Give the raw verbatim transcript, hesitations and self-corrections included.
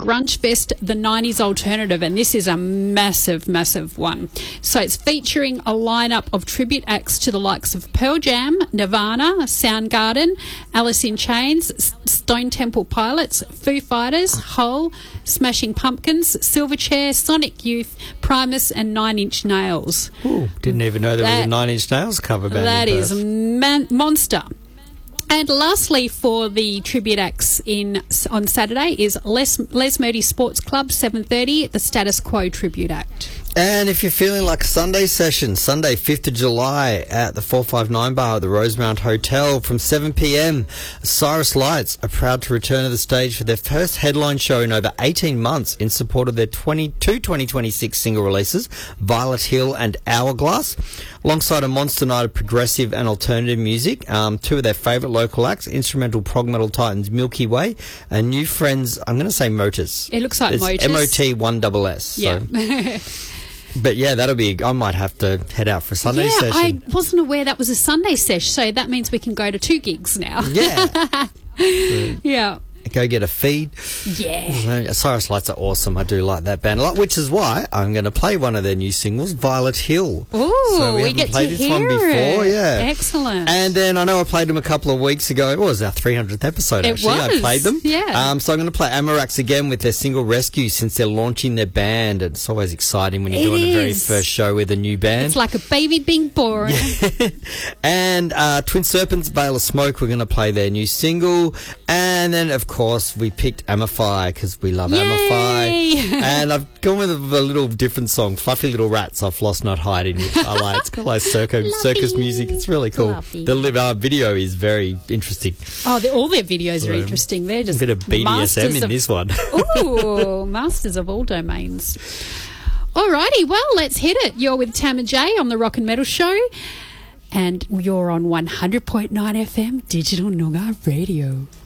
Grunge Fest, the nineties alternative, and this is a massive, massive one. So it's featuring a lineup of tribute acts to the likes of Pearl Jam, Nirvana, Soundgarden, Alice in Chains, Stone Temple Pilots, Foo Fighters, Hole, Smashing Pumpkins, Silverchair, Sonic Youth, Primus, and Nine Inch Nails. Ooh, didn't even know there that, was a Nine Inch Nails cover band. That in is man- monster. And lastly, for the tribute acts in on Saturday is Les, Les Moody Sports Club, seven thirty, the Status Quo tribute act. And if you're feeling like a Sunday session, Sunday, fifth of July at the four five nine Bar at the Rosemount Hotel from seven p.m. Cyrus Lights are proud to return to the stage for their first headline show in over eighteen months in support of their twenty-two twenty twenty-six single releases, Violet Hill and Hourglass, alongside a monster night of progressive and alternative music. Um, two of their favourite local acts, instrumental prog metal titans Milky Way and new friends, I'm going to say Motus. It looks like it's Motus. M O T one S S. So. Yeah. But yeah, that'll be, I might have to head out for a Sunday yeah, session. I wasn't aware that was a Sunday sesh, so that means we can go to two gigs now. Yeah. Yeah. Go get a feed. Yeah. Cyrus Lights are awesome. I do like that band a lot, which is why I'm going to play one of their new singles, Violet Hill. Ooh, so we, we haven't get played to this hear one before. it. Yeah. Excellent. And then I know I played them a couple of weeks ago. It was our three hundredth episode, It actually. was. I played them. Yeah. Um, so I'm going to play Amarax again with their single Rescue since they're launching their band. It's always exciting when you're It doing the very is. first show with a new band. It's like a baby being born. And uh, Twin Serpents, Veil of Smoke, we're going to play their new single. And then, of course, we picked Amify because we love Yay! Amify. And I've gone with a, a little different song, Fluffy Little Rats, I've Lost Not Hiding, which I like. It's got like circus, circus music. It's really cool. Fluffy. The live uh, video is very interesting. Oh, they- all their videos are Um, interesting. They're just A bit of B D S M masters in of, this one. Ooh, masters of all domains. Alrighty, well, let's hit it. You're with Tam and Jay on the Rock and Metal Show, and you're on one hundred point nine F M Digital Noongar Radio.